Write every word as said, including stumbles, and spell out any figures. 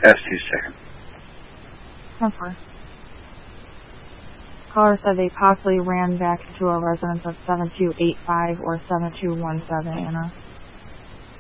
S two second. ten four. Caller said they possibly ran back into a residence of seven two eight five or seven two one seven, Anna.